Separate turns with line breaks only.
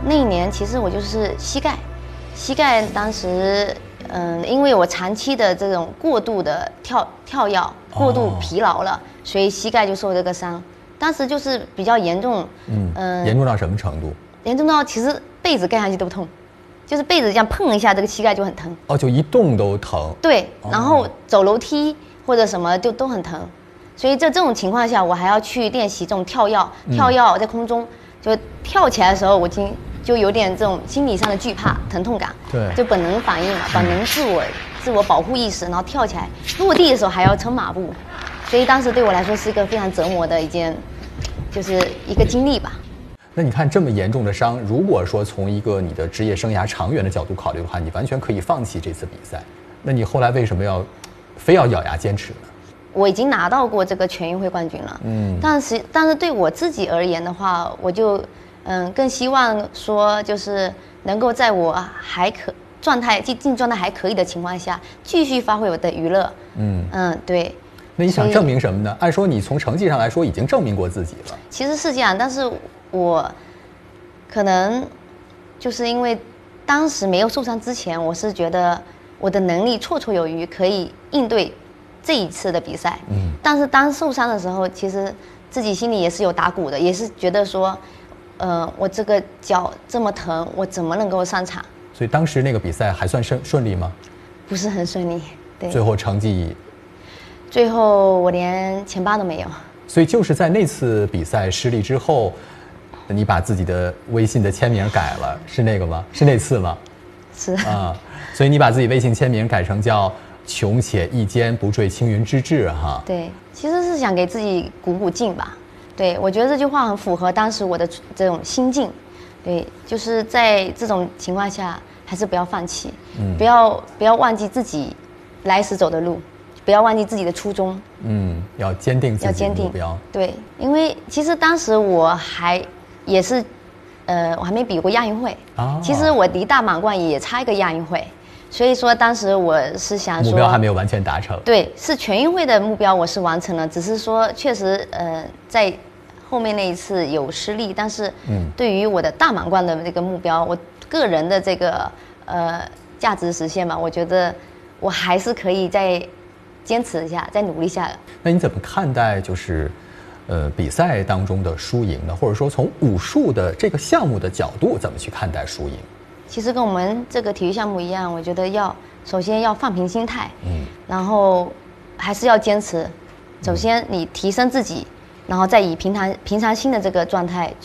那一年其实我就是膝盖当时因为我长期的这种过度的跳跃，过度疲劳了，所以膝盖就受这个伤。当时就是比较严重，
严重到什么程度？
严重到其实被子盖上去都痛，就是被子这样碰一下，这个膝盖就很疼。
哦，就一动都疼。
对，然后走楼梯或者什么就都很疼，所以在这种情况下，我还要去练习这种跳跃在空中，就跳起来的时候，我就有点这种心理上的惧怕、疼痛感。
对，
就本能反应嘛，本能自我保护意识，然后跳起来，落地的时候还要撑马步，所以当时对我来说是一个非常折磨的就是一个经历吧。
那你看这么严重的伤，如果说从一个你的职业生涯长远的角度考虑的话，你完全可以放弃这次比赛。那你后来为什么非要咬牙坚持呢？
我已经拿到过这个全运会冠军了，但是对我自己而言的话，我就更希望说就是能够在我竞状态还可以的情况下，继续发挥我的娱乐。对。
那你想证明什么呢？按说你从成绩上来说已经证明过自己了。
其实是这样，但是我可能就是因为当时没有受伤之前，我是觉得我的能力绰绰有余，可以应对这一次的比赛。但是当受伤的时候，其实自己心里也是有打鼓的，也是觉得说，我这个脚这么疼，我怎么能够上场？
所以当时那个比赛还算顺利吗？
不是很顺利，对。
最后成绩？
最后我连前8都没有。
所以就是在那次比赛失利之后，你把自己的微信的签名改了，是那个吗？是那次吗？
是
啊，所以你把自己微信签名改成叫“穷且益坚，不坠青云之志”哈。
对，其实是想给自己鼓劲吧。对，我觉得这句话很符合当时我的这种心境。对，就是在这种情况下，还是不要放弃，不要忘记自己来时走的路。不要忘记自己的初衷，
要坚定自己的目标。
对，因为其实当时我还没比过亚运会，其实我离大满贯也差一个亚运会，所以说当时我是想说
目标还没有完全达成。
对，是全运会的目标我是完成了，只是说确实在后面那一次有失利，但是对于我的大满贯的这个目标，我个人的这个价值实现嘛，我觉得我还是可以再坚持一下，再努力一下。
那你怎么看待就是比赛当中的输赢呢？或者说从武术的这个项目的角度怎么去看待输赢？
其实跟我们这个体育项目一样，我觉得首先要放平心态，然后还是要坚持。首先你提升自己，然后再以平常心的这个状态